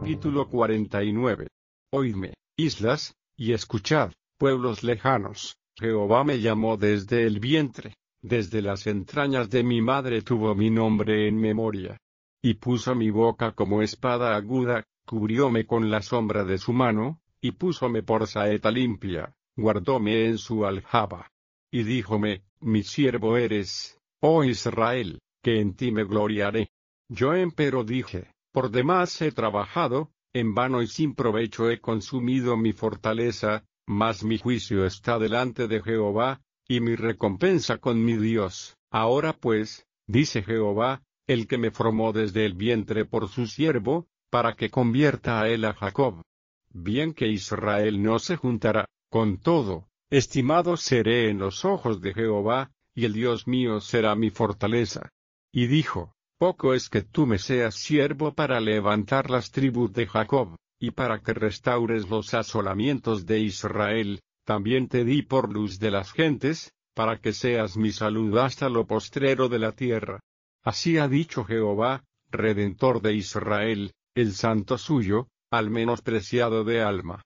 Capítulo 49. Oídme, islas, y escuchad, pueblos lejanos, Jehová me llamó desde el vientre, desde las entrañas de mi madre tuvo mi nombre en memoria. Y puso mi boca como espada aguda, cubrióme con la sombra de su mano, y púsome por saeta limpia, guardóme en su aljaba. Y díjome, mi siervo eres, oh Israel, que en ti me gloriaré. Yo empero dije, por demás he trabajado, en vano y sin provecho he consumido mi fortaleza, mas mi juicio está delante de Jehová, y mi recompensa con mi Dios. Ahora pues, dice Jehová, el que me formó desde el vientre por su siervo, para que convierta a él a Jacob. Bien que Israel no se juntará, con todo, estimado seré en los ojos de Jehová, y el Dios mío será mi fortaleza. Y dijo, poco es que tú me seas siervo para levantar las tribus de Jacob, y para que restaures los asolamientos de Israel, también te di por luz de las gentes, para que seas mi salud hasta lo postrero de la tierra. Así ha dicho Jehová, Redentor de Israel, el Santo suyo, al menospreciado de alma.